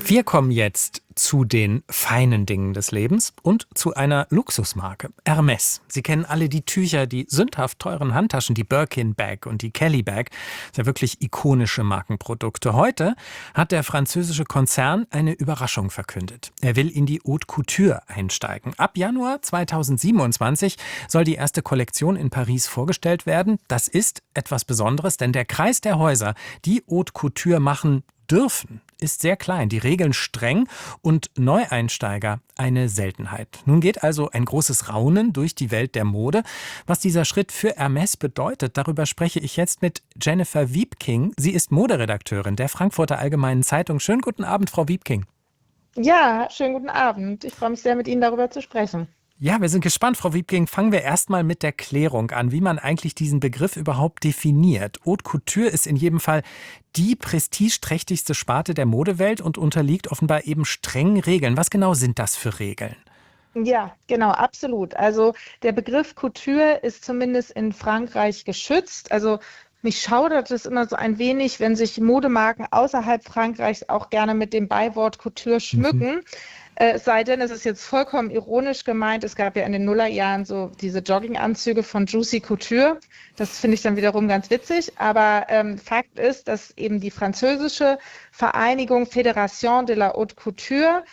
Wir kommen jetzt zu den feinen Dingen des Lebens und zu einer Luxusmarke, Hermès. Sie kennen alle die Tücher, die sündhaft teuren Handtaschen, die Birkin Bag und die Kelly Bag. Das sind ja wirklich ikonische Markenprodukte. Heute hat der französische Konzern eine Überraschung verkündet. Er will in die Haute Couture einsteigen. Ab Januar 2027 soll die erste Kollektion in Paris vorgestellt werden. Das ist etwas Besonderes, denn der Kreis der Häuser, die Haute Couture machen dürfen, ist sehr klein, die Regeln streng und Neueinsteiger eine Seltenheit. Nun geht also ein großes Raunen durch die Welt der Mode. Was dieser Schritt für Hermès bedeutet, darüber spreche ich jetzt mit Jennifer Wiepking. Sie ist Moderedakteurin der Frankfurter Allgemeinen Zeitung. Schönen guten Abend, Frau Wiepking. Ja, schönen guten Abend. Ich freue mich sehr, mit Ihnen darüber zu sprechen. Ja, wir sind gespannt, Frau Wiepking. Fangen wir erstmal mit der Klärung an, wie man eigentlich diesen Begriff überhaupt definiert. Haute Couture ist in jedem Fall die prestigeträchtigste Sparte der Modewelt und unterliegt offenbar eben strengen Regeln. Was genau sind das für Regeln? Ja, genau, absolut. Also der Begriff Couture ist zumindest in Frankreich geschützt. Also mich schaudert es immer so ein wenig, wenn sich Modemarken außerhalb Frankreichs auch gerne mit dem Beiwort Couture Mhm. schmücken. Es sei denn, es ist jetzt vollkommen ironisch gemeint. Es gab ja in den Nullerjahren so diese Jogginganzüge von Juicy Couture. Das finde ich dann wiederum ganz witzig. Aber Fakt ist, dass eben die französische Vereinigung Fédération de la Haute Couture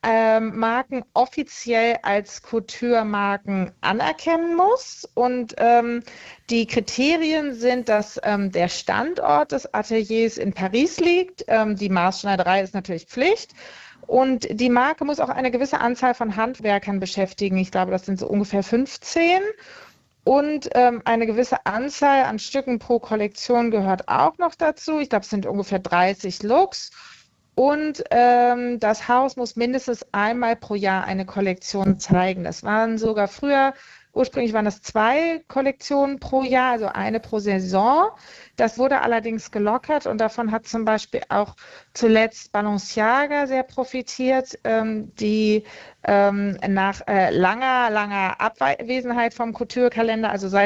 Marken offiziell als Couture-Marken anerkennen muss. Und die Kriterien sind, dass der Standort des Ateliers in Paris liegt. Die Maßschneiderei ist natürlich Pflicht. Und die Marke muss auch eine gewisse Anzahl von Handwerkern beschäftigen. Ich glaube, das sind so ungefähr 15. Und eine gewisse Anzahl an Stücken pro Kollektion gehört auch noch dazu. Ich glaube, es sind ungefähr 30 Looks. Und das Haus muss mindestens einmal pro Jahr eine Kollektion zeigen. Das waren sogar früher, ursprünglich waren das 2 Kollektionen pro Jahr, also eine pro Saison. Das wurde allerdings gelockert und davon hat zum Beispiel auch zuletzt Balenciaga sehr profitiert, die nach langer Abwesenheit vom Couture-Kalender, also seit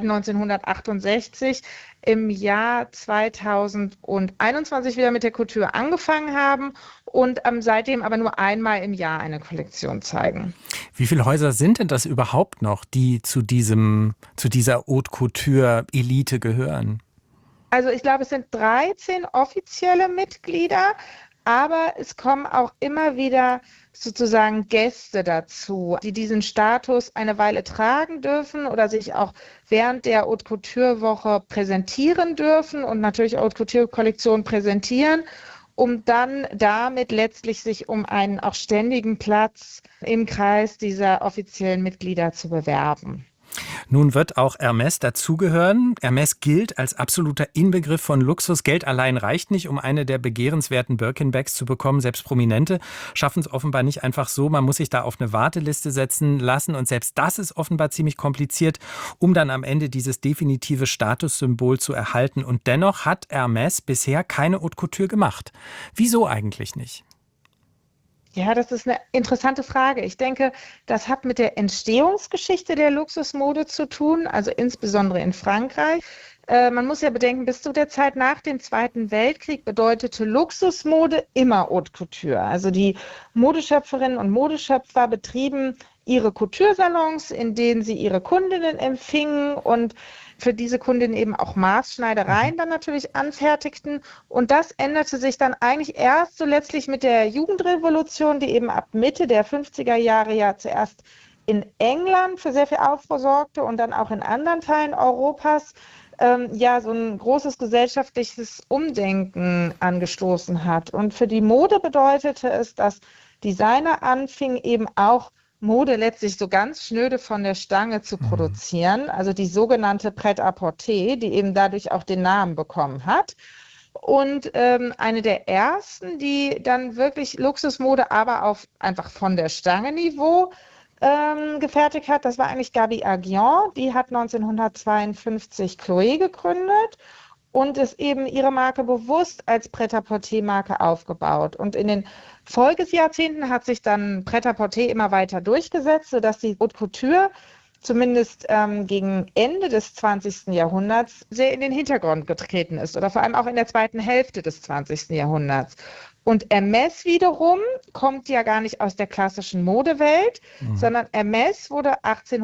1968, im Jahr 2021 wieder mit der Couture angefangen haben und seitdem aber nur einmal im Jahr eine Kollektion zeigen. Wie viele Häuser sind denn das überhaupt noch, die zu dieser Haute Couture Elite gehören? Also ich glaube, es sind 13 offizielle Mitglieder, aber es kommen auch immer wieder sozusagen Gäste dazu, die diesen Status eine Weile tragen dürfen oder sich auch während der Haute Couture Woche präsentieren dürfen und natürlich Haute Couture Kollektion präsentieren, um dann damit letztlich sich um einen auch ständigen Platz im Kreis dieser offiziellen Mitglieder zu bewerben. Nun wird auch Hermès dazugehören. Hermès gilt als absoluter Inbegriff von Luxus. Geld allein reicht nicht, um eine der begehrenswerten Birkin-Bags zu bekommen. Selbst Prominente schaffen es offenbar nicht einfach so. Man muss sich da auf eine Warteliste setzen lassen. Und selbst das ist offenbar ziemlich kompliziert, um dann am Ende dieses definitive Statussymbol zu erhalten. Und dennoch hat Hermès bisher keine Haute Couture gemacht. Wieso eigentlich nicht? Ja, das ist eine interessante Frage. Ich denke, das hat mit der Entstehungsgeschichte der Luxusmode zu tun, also insbesondere in Frankreich. Man muss ja bedenken, bis zu der Zeit nach dem Zweiten Weltkrieg bedeutete Luxusmode immer Haute Couture. Also die Modeschöpferinnen und Modeschöpfer betrieben ihre Couture-Salons, in denen sie ihre Kundinnen empfingen und für diese Kundinnen eben auch Maßschneidereien dann natürlich anfertigten. Und das änderte sich dann eigentlich erst so letztlich mit der Jugendrevolution, die eben ab Mitte der 50er Jahre ja zuerst in England für sehr viel Aufruhr sorgte und dann auch in anderen Teilen Europas ja so ein großes gesellschaftliches Umdenken angestoßen hat. Und für die Mode bedeutete es, dass Designer anfingen eben auch Mode letztlich so ganz schnöde von der Stange zu Mhm. produzieren, also die sogenannte Prêt-à-porter, die eben dadurch auch den Namen bekommen hat. Und eine der ersten, die dann wirklich Luxusmode, aber auf einfach von der Stange Niveau gefertigt hat, das war eigentlich Gabi Aguillon. Die hat 1952 Chloé gegründet und ist eben ihre Marke bewusst als Prêt-à-porter-Marke aufgebaut. Und in den Folgejahrzehnten hat sich dann Prêt-à-porter immer weiter durchgesetzt, sodass die Haute Couture zumindest gegen Ende des 20. Jahrhunderts sehr in den Hintergrund getreten ist oder vor allem auch in der zweiten Hälfte des 20. Jahrhunderts. Und Hermès wiederum kommt ja gar nicht aus der klassischen Modewelt, sondern Hermès wurde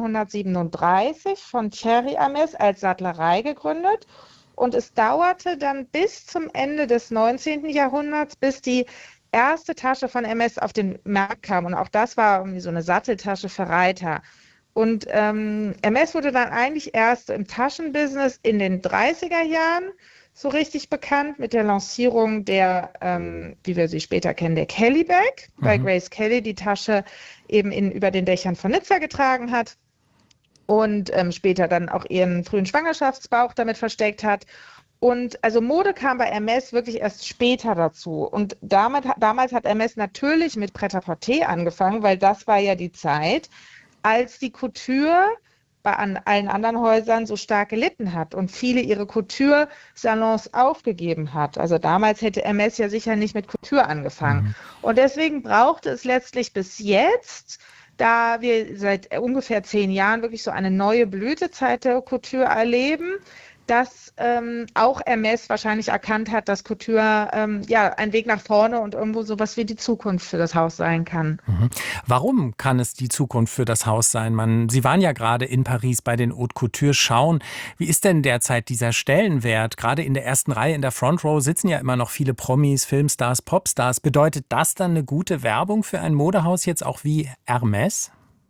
1837 von Thierry Hermès als Sattlerei gegründet. Und es dauerte dann bis zum Ende des 19. Jahrhunderts, bis die erste Tasche von Hermès auf den Markt kam. Und auch das war irgendwie so eine Satteltasche für Reiter. Und Hermès wurde dann eigentlich erst im Taschenbusiness in den 30er Jahren so richtig bekannt mit der Lancierung der, wie wir sie später kennen, der Kelly Bag, weil Grace Kelly die Tasche eben über den Dächern von Nizza getragen hat und später dann auch ihren frühen Schwangerschaftsbauch damit versteckt hat. Und also Mode kam bei Hermès wirklich erst später dazu. Und damals hat Hermès natürlich mit Prêt-à-porter angefangen, weil das war ja die Zeit, als die Couture an allen anderen Häusern so stark gelitten hat und viele ihre Couture-Salons aufgegeben hat. Also damals hätte Hermès ja sicher nicht mit Couture angefangen. Und deswegen brauchte es letztlich bis jetzt, da wir seit ungefähr 10 Jahren wirklich so eine neue Blütezeit der Couture erleben, dass auch Hermès wahrscheinlich erkannt hat, dass Couture ein Weg nach vorne und irgendwo sowas wie die Zukunft für das Haus sein kann. Warum kann es die Zukunft für das Haus sein? Sie waren ja gerade in Paris bei den Haute Couture schauen. Wie ist denn derzeit dieser Stellenwert? Gerade in der ersten Reihe, in der Front Row sitzen ja immer noch viele Promis, Filmstars, Popstars. Bedeutet das dann eine gute Werbung für ein Modehaus jetzt auch wie Hermès?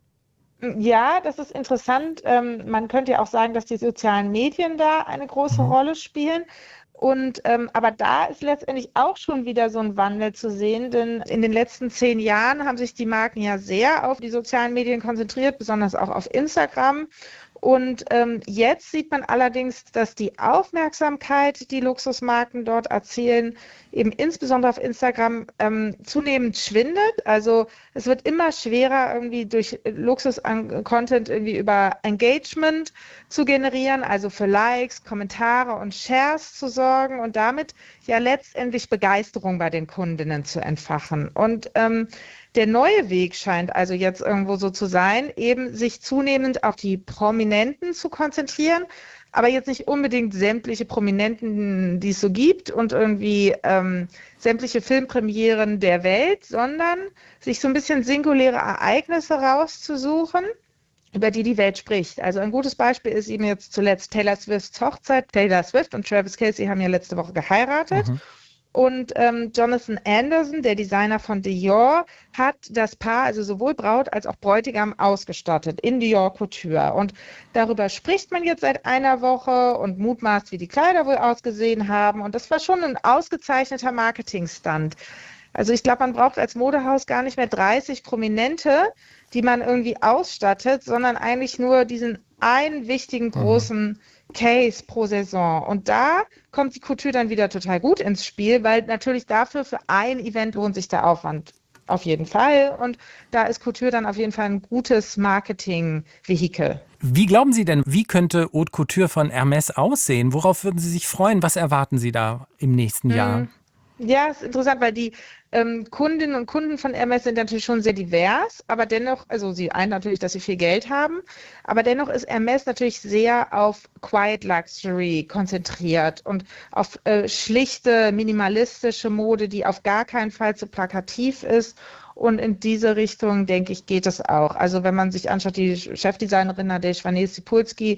Ja, das ist interessant. Man könnte ja auch sagen, dass die sozialen Medien da eine große Rolle spielen. Und aber da ist letztendlich auch schon wieder so ein Wandel zu sehen, denn in den letzten 10 Jahren haben sich die Marken ja sehr auf die sozialen Medien konzentriert, besonders auch auf Instagram. Und jetzt sieht man allerdings, dass die Aufmerksamkeit, die Luxusmarken dort erzielen, eben insbesondere auf Instagram zunehmend schwindet. Also es wird immer schwerer, irgendwie durch Luxus-Content irgendwie über Engagement zu generieren, also für Likes, Kommentare und Shares zu sorgen und damit ja letztendlich Begeisterung bei den Kundinnen zu entfachen. Und der neue Weg scheint also jetzt irgendwo so zu sein, eben sich zunehmend auf die Prominenten zu konzentrieren, aber jetzt nicht unbedingt sämtliche Prominenten, die es so gibt und irgendwie sämtliche Filmpremieren der Welt, sondern sich so ein bisschen singuläre Ereignisse rauszusuchen, über die Welt spricht. Also ein gutes Beispiel ist eben jetzt zuletzt Taylor Swifts Hochzeit. Taylor Swift und Travis Kelce haben ja letzte Woche geheiratet. Und Jonathan Anderson, der Designer von Dior, hat das Paar, also sowohl Braut als auch Bräutigam, ausgestattet in Dior Couture. Und darüber spricht man jetzt seit einer Woche und mutmaßt, wie die Kleider wohl ausgesehen haben. Und das war schon ein ausgezeichneter Marketingstunt. Also ich glaube, man braucht als Modehaus gar nicht mehr 30 Prominente, die man irgendwie ausstattet, sondern eigentlich nur diesen einen wichtigen großen Case pro Saison. Und da kommt die Couture dann wieder total gut ins Spiel, weil natürlich dafür für ein Event lohnt sich der Aufwand auf jeden Fall. Und da ist Couture dann auf jeden Fall ein gutes Marketing-Vehikel. Wie glauben Sie denn, wie könnte Haute Couture von Hermès aussehen? Worauf würden Sie sich freuen? Was erwarten Sie da im nächsten Jahr? Ja, ist interessant, weil die Kundinnen und Kunden von Hermès sind natürlich schon sehr divers, aber dennoch, also sie einen natürlich, dass sie viel Geld haben, aber dennoch ist Hermès natürlich sehr auf Quiet Luxury konzentriert und auf schlichte, minimalistische Mode, die auf gar keinen Fall zu plakativ ist. Und in diese Richtung, denke ich, geht es auch. Also wenn man sich anschaut, die Chefdesignerin Nadège Vanez-Cipulski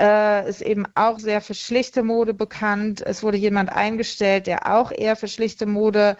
ist eben auch sehr für schlichte Mode bekannt. Es wurde jemand eingestellt, der auch eher für schlichte Mode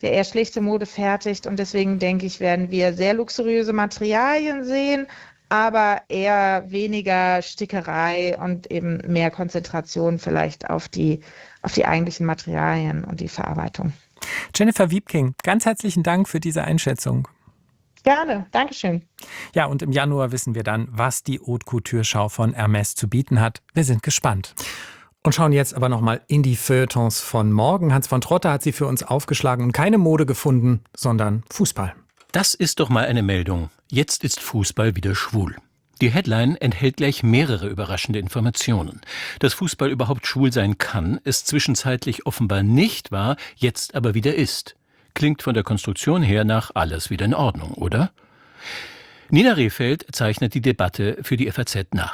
fertigt. Und deswegen, denke ich, werden wir sehr luxuriöse Materialien sehen, aber eher weniger Stickerei und eben mehr Konzentration vielleicht auf die eigentlichen Materialien und die Verarbeitung. Jennifer Wiepking, ganz herzlichen Dank für diese Einschätzung. Gerne, Dankeschön. Ja, und im Januar wissen wir dann, was die Haute Couture-Schau von Hermès zu bieten hat. Wir sind gespannt. Und schauen jetzt aber nochmal in die Feuilletons von morgen. Hans von Trotter hat sie für uns aufgeschlagen und keine Mode gefunden, sondern Fußball. Das ist doch mal eine Meldung. Jetzt ist Fußball wieder schwul. Die Headline enthält gleich mehrere überraschende Informationen. Dass Fußball überhaupt schwul sein kann, es zwischenzeitlich offenbar nicht war, jetzt aber wieder ist. Klingt von der Konstruktion her nach alles wieder in Ordnung, oder? Nina Rehfeld zeichnet die Debatte für die FAZ nach.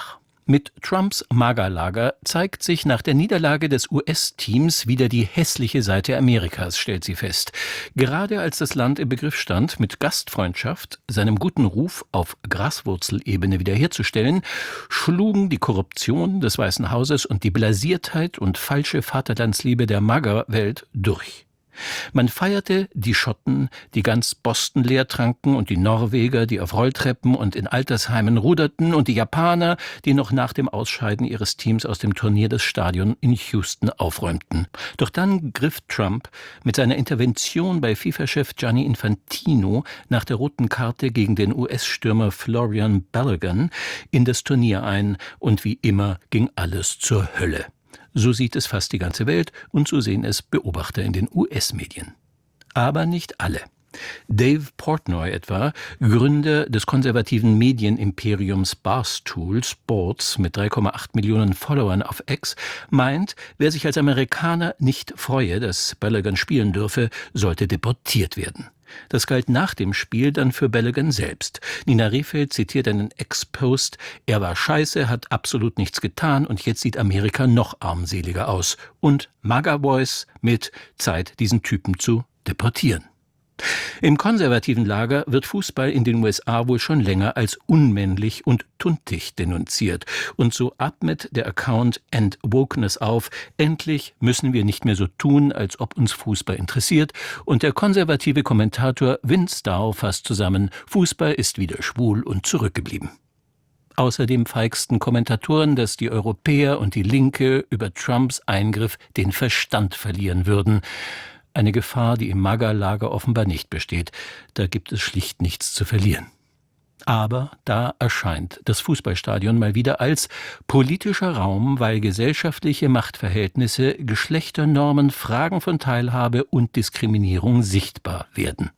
Mit Trumps MAGA-Lager zeigt sich nach der Niederlage des US-Teams wieder die hässliche Seite Amerikas, stellt sie fest. Gerade als das Land im Begriff stand, mit Gastfreundschaft seinem guten Ruf auf Graswurzelebene wiederherzustellen, schlugen die Korruption des Weißen Hauses und die Blasiertheit und falsche Vaterlandsliebe der MAGA-Welt durch. Man feierte die Schotten, die ganz Boston leer tranken, und die Norweger, die auf Rolltreppen und in Altersheimen ruderten, und die Japaner, die noch nach dem Ausscheiden ihres Teams aus dem Turnier das Stadion in Houston aufräumten. Doch dann griff Trump mit seiner Intervention bei FIFA-Chef Gianni Infantino nach der roten Karte gegen den US-Stürmer Florian Balogun in das Turnier ein, und wie immer ging alles zur Hölle. So sieht es fast die ganze Welt, und so sehen es Beobachter in den US-Medien. Aber nicht alle. Dave Portnoy etwa, Gründer des konservativen Medienimperiums Barstool Sports mit 3,8 Millionen Followern auf X, meint, wer sich als Amerikaner nicht freue, dass Balogun spielen dürfe, sollte deportiert werden. Das galt nach dem Spiel dann für Balogun selbst. Nina Rehfeld zitiert einen Ex-Post: Er war scheiße, hat absolut nichts getan, und jetzt sieht Amerika noch armseliger aus. Und MAGA-Boys mit Zeit, diesen Typen zu deportieren. Im konservativen Lager wird Fußball in den USA wohl schon länger als unmännlich und tuntig denunziert. Und so atmet der Account End Wokeness auf. Endlich müssen wir nicht mehr so tun, als ob uns Fußball interessiert. Und der konservative Kommentator Vince Dow fasst zusammen: Fußball ist wieder schwul und zurückgeblieben. Außerdem feigsten Kommentatoren, dass die Europäer und die Linke über Trumps Eingriff den Verstand verlieren würden. Eine Gefahr, die im MAGA-Lager offenbar nicht besteht. Da gibt es schlicht nichts zu verlieren. Aber da erscheint das Fußballstadion mal wieder als politischer Raum, weil gesellschaftliche Machtverhältnisse, Geschlechternormen, Fragen von Teilhabe und Diskriminierung sichtbar werden.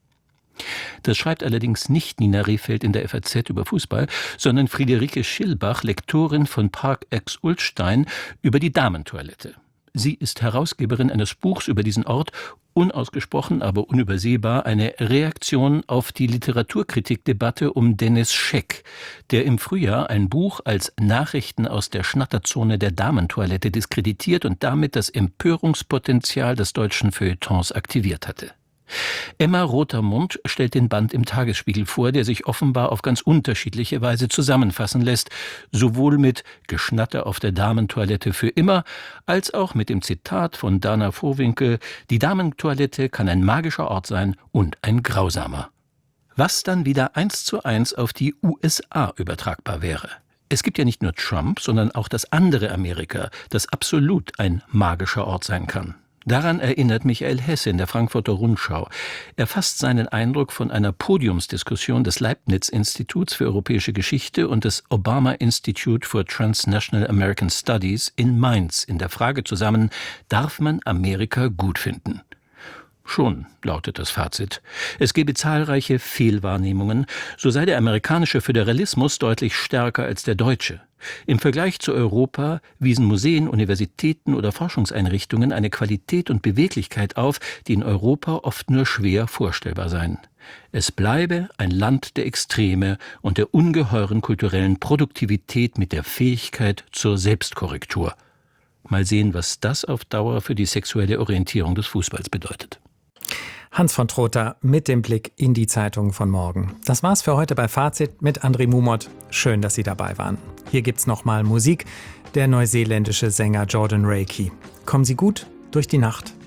Das schreibt allerdings nicht Nina Rehfeld in der FAZ über Fußball, sondern Friederike Schillbach, Lektorin von Park Ex Ulstein, über die Damentoilette. Sie ist Herausgeberin eines Buchs über diesen Ort, unausgesprochen, aber unübersehbar, eine Reaktion auf die Literaturkritikdebatte um Dennis Scheck, der im Frühjahr ein Buch als Nachrichten aus der Schnatterzone der Damentoilette diskreditiert und damit das Empörungspotenzial des deutschen Feuilletons aktiviert hatte. Emma Rotermund stellt den Band im Tagesspiegel vor, der sich offenbar auf ganz unterschiedliche Weise zusammenfassen lässt, sowohl mit Geschnatter auf der Damentoilette für immer, als auch mit dem Zitat von Dana Vohwinkel: Die Damentoilette kann ein magischer Ort sein und ein grausamer. Was dann wieder 1:1 auf die USA übertragbar wäre. Es gibt ja nicht nur Trump, sondern auch das andere Amerika, das absolut ein magischer Ort sein kann. Daran erinnert Michael Hesse in der Frankfurter Rundschau. Er fasst seinen Eindruck von einer Podiumsdiskussion des Leibniz-Instituts für europäische Geschichte und des Obama Institute for Transnational American Studies in Mainz in der Frage zusammen: Darf man Amerika gut finden? Schon, lautet das Fazit. Es gebe zahlreiche Fehlwahrnehmungen, so sei der amerikanische Föderalismus deutlich stärker als der deutsche. Im Vergleich zu Europa wiesen Museen, Universitäten oder Forschungseinrichtungen eine Qualität und Beweglichkeit auf, die in Europa oft nur schwer vorstellbar seien. Es bleibe ein Land der Extreme und der ungeheuren kulturellen Produktivität mit der Fähigkeit zur Selbstkorrektur. Mal sehen, was das auf Dauer für die sexuelle Orientierung des Fußballs bedeutet. Hans von Trotha mit dem Blick in die Zeitungen von morgen. Das war's für heute bei Fazit mit André Mumot. Schön, dass Sie dabei waren. Hier gibt's nochmal Musik. Der neuseeländische Sänger Jordan Rakey. Kommen Sie gut durch die Nacht.